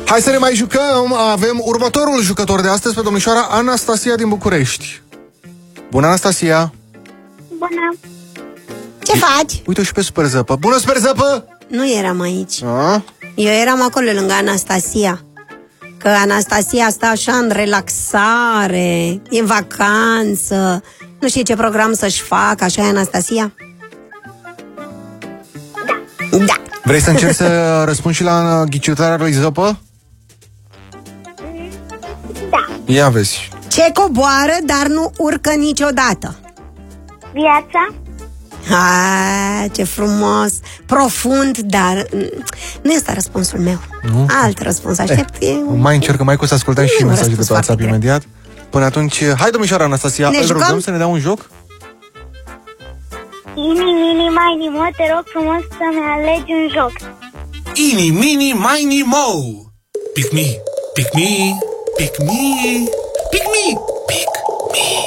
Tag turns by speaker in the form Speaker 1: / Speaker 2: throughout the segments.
Speaker 1: Hai să ne mai jucăm. Avem următorul jucător de astăzi pe domnișoara Anastasia din București. Bună, Anastasia!
Speaker 2: Bună!
Speaker 3: Ce faci?
Speaker 1: Uite și pe Super Zăpă. Bună, Super Zăpă!
Speaker 3: Nu eram aici.
Speaker 1: A?
Speaker 3: Eu eram acolo lângă Anastasia. Că Anastasia stă așa în relaxare, e în vacanță. Nu știe ce program să-și facă, așa e Anastasia? Da.
Speaker 1: Vrei să încerci să răspunzi și la ghicitoarea lui Zăpă?
Speaker 2: Da.
Speaker 1: Ia vezi.
Speaker 3: Ce coboară, dar nu urcă niciodată?
Speaker 2: Viața?
Speaker 3: Ce frumos, profund, dar nu este răspunsul meu.
Speaker 1: Nu?
Speaker 3: Alt răspuns, aștept.
Speaker 1: Mai încercă, Maicu, să ascultăm și mesajul de pe WhatsApp
Speaker 3: greu.
Speaker 1: imediat. Până atunci, hai, domnișoara Anastasia,
Speaker 3: Ne
Speaker 1: îl
Speaker 3: jucăm?
Speaker 1: rugăm să ne dea un joc.
Speaker 2: Ini, mini, mai, nimo, te rog frumos să-mi alegi un joc.
Speaker 4: Ini, mini, mini, mo. Pick me, pick me, pick me, pick me, pick me.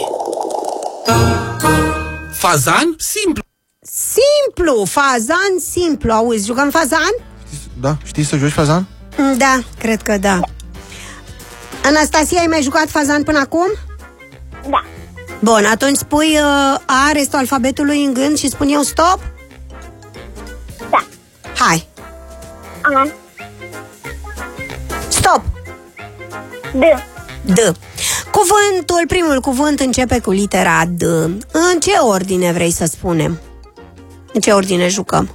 Speaker 4: Fazan simplu.
Speaker 3: Simplu, fazan simplu. Auzi, jucăm fazan?
Speaker 1: Da? Știi să joci fazan?
Speaker 3: Da, cred că da. Anastasia, ai mai jucat fazan până acum?
Speaker 2: Da.
Speaker 3: Bun, atunci spui A, restul alfabetului în gând și spun eu stop?
Speaker 2: Da.
Speaker 3: Hai.
Speaker 2: A.
Speaker 3: Stop.
Speaker 2: D.
Speaker 3: D. Cuvântul, primul cuvânt începe cu litera D. În ce ordine vrei să spunem? În ce ordine jucăm?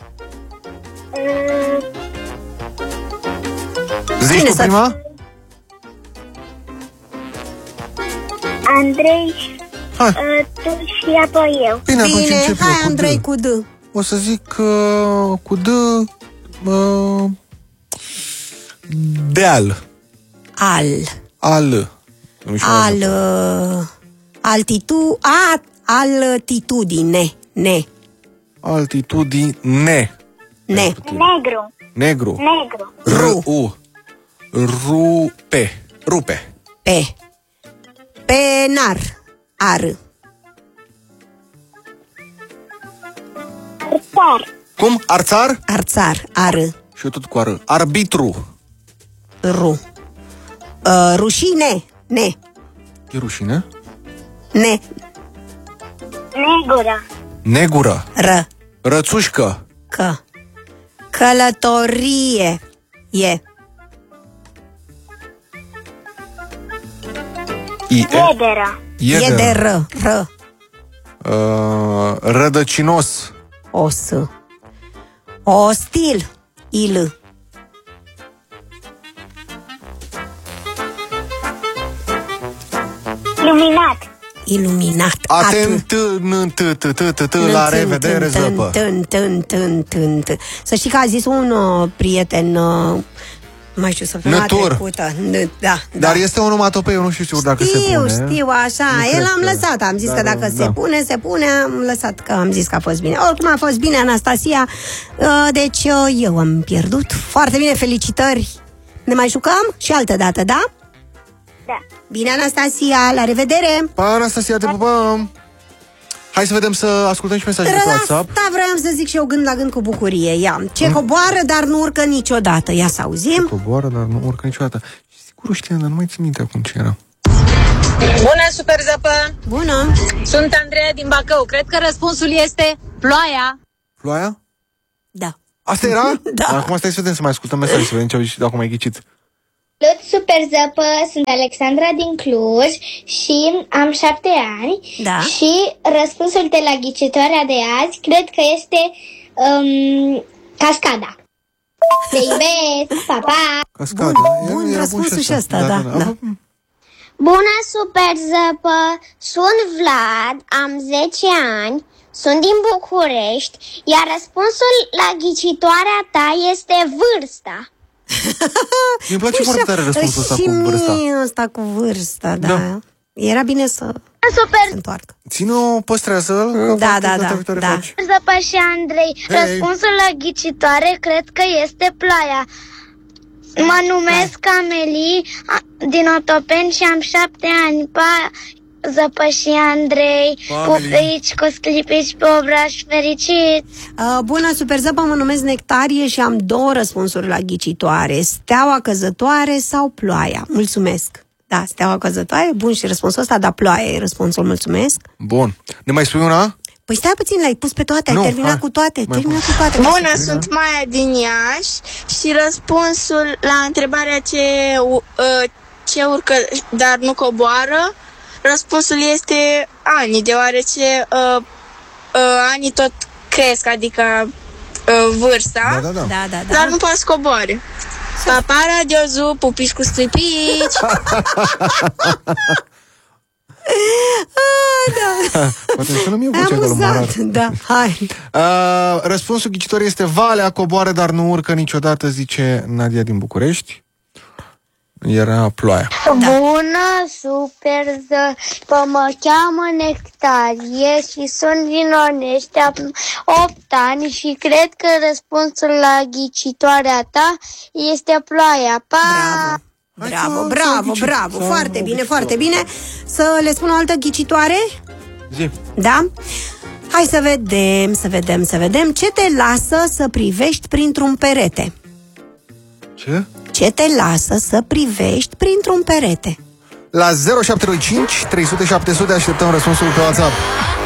Speaker 1: Zici
Speaker 3: Cine
Speaker 1: tu
Speaker 3: să-
Speaker 1: prima?
Speaker 2: Andrei,
Speaker 1: Hai.
Speaker 2: tu și apoi eu.
Speaker 1: Bine, atunci
Speaker 3: Bine,
Speaker 1: încep eu
Speaker 3: hai
Speaker 1: cu
Speaker 3: Andrei
Speaker 1: D.
Speaker 3: cu D.
Speaker 1: O să zic cu D... deal.
Speaker 3: Al.
Speaker 1: Al.
Speaker 3: Altitudine. Ne.
Speaker 1: Altitudine.
Speaker 3: Ne.
Speaker 2: Negru.
Speaker 1: Negru.
Speaker 2: Negru.
Speaker 1: R-U. Rupe. Rupe.
Speaker 3: Pe. Penar. Ar.
Speaker 2: Arțar.
Speaker 1: Cum? Arțar?
Speaker 3: Arțar. Ar.
Speaker 1: Și eu tot cu ar. Arbitru.
Speaker 3: Ru. Rușine. Ne.
Speaker 1: E rușine?
Speaker 3: Ne.
Speaker 2: Negură.
Speaker 1: Negură.
Speaker 3: Ră.
Speaker 1: Rățușcă.
Speaker 3: Că. Călătorie. E.
Speaker 2: Iederă.
Speaker 3: E de ră. Ră.
Speaker 1: Rădăcinos.
Speaker 3: O S. Ostil. Il.
Speaker 2: Luminat.
Speaker 3: Iluminat.
Speaker 1: Atent. La revedere, Zăpă.
Speaker 3: Să știi că a zis un prieten, mai știu, săptămâna
Speaker 1: Nătur.
Speaker 3: trecută. Da.
Speaker 1: Dar este onomatopeu, nu știu dacă se pune.
Speaker 3: Știu, așa.
Speaker 1: Nu
Speaker 3: El
Speaker 1: cred
Speaker 3: am
Speaker 1: că-
Speaker 3: lăsat, am zis
Speaker 1: dar,
Speaker 3: că dacă
Speaker 1: da.
Speaker 3: se pune, am lăsat că am zis că a fost bine. Oricum a fost bine, Anastasia. Deci eu am pierdut. Foarte bine, felicitări. Ne mai jucăm și altă dată, da?
Speaker 2: Da.
Speaker 3: Bine, Anastasia, la revedere!
Speaker 1: Pa, Anastasia, te pupăm! Hai să vedem, să ascultăm și mesajul de pe WhatsApp.
Speaker 3: Da, vreau să zic și eu gând la gând cu bucurie. Ia, ce coboară, dar nu urcă niciodată. Ia să auzim.
Speaker 1: Coboară, dar nu urcă niciodată. Sigur știam, dar nu mai țin minte acum ce era.
Speaker 5: Bună, Super Zăpă!
Speaker 3: Bună!
Speaker 5: Sunt Andreea din Bacău. Cred că răspunsul este ploaia.
Speaker 1: Ploaia?
Speaker 3: Da.
Speaker 1: Asta era?
Speaker 3: Da.
Speaker 1: Acum stai să vedem, să mai ascultăm mesajul, să vedem ce au zis și dacă mai ghicit.
Speaker 6: Salut, Super Zăpă, sunt Alexandra din Cluj și am 7 ani.
Speaker 3: Da.
Speaker 6: Și răspunsul de la ghicitoarea de azi cred că este cascada. Te iubesc, pa, pa!
Speaker 1: Cascada.
Speaker 3: Bun
Speaker 1: Era
Speaker 3: răspunsul și ăsta, da.
Speaker 6: Bună, Super Zăpă, sunt Vlad, am 10 ani, sunt din București, iar răspunsul la ghicitoarea ta este vârsta.
Speaker 1: Mi-mi place foarte tare răspunsul ăsta cu vârsta.
Speaker 3: Și mie ăsta cu vârsta, da.
Speaker 1: Da.
Speaker 3: Era bine să
Speaker 6: Super
Speaker 3: se întoarcă.
Speaker 1: Ține-o, păstrează-l.
Speaker 3: Da,
Speaker 1: că
Speaker 3: da,
Speaker 1: data
Speaker 3: da,
Speaker 1: viitoare
Speaker 3: da.
Speaker 1: faci.
Speaker 6: Zăpă și Andrei,
Speaker 1: Hei.
Speaker 6: răspunsul la ghicitoare cred că este ploaia. Mă numesc Amelie din Otopeni și am 7 ani. Pa,
Speaker 2: Zăpă și Andrei, pupici cu sclipici pe obraș fericit.
Speaker 3: Bună, Super Zăpă, mă numesc Nectarie și am 2 răspunsuri la ghicitoare. Steaua căzătoare sau ploaia? Mulțumesc. Da, steaua căzătoare, bun, și răspunsul ăsta, dar ploaia e răspunsul, mulțumesc.
Speaker 1: Bun. Ne mai spui una?
Speaker 3: Păi stai puțin, le-ai pus pe toate, ai terminat cu toate.
Speaker 7: Bună, sunt Maia din Iași și răspunsul la întrebarea ce urcă, dar nu coboară, răspunsul este ani, deoarece anii tot cresc, adică vârsta, dar nu poate să coboare. Papa, radiozu, pupici cu stripici.
Speaker 3: Da.
Speaker 1: Poate să nu-mi e vocea de
Speaker 3: amuzat, da, hai.
Speaker 1: Răspunsul ghicitorii este Valea coboară, dar nu urcă niciodată, zice Nadia din București. Era ploaia.
Speaker 2: Bună, Super Zăpă, mă cheamă Nectarie și sunt din Onești, am 8 ani și cred că răspunsul la ghicitoarea ta este ploaia. Pa!
Speaker 3: Bravo, foarte bine, foarte bine. Să le spun o altă ghicitoare?
Speaker 1: Zi.
Speaker 3: Da? Hai să vedem ce te lasă să privești printr-un perete.
Speaker 1: Ce?
Speaker 3: Ce te lasă să privești printr-un perete?
Speaker 1: La 0725 300 700 așteptăm răspunsul pe WhatsApp.